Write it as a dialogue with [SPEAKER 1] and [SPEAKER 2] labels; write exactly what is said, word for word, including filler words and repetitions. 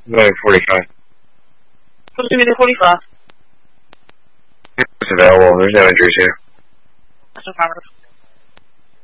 [SPEAKER 1] Going forty-five.
[SPEAKER 2] Who's giving me the forty-five?
[SPEAKER 1] It's available. There's no injuries here.
[SPEAKER 2] That's no problem.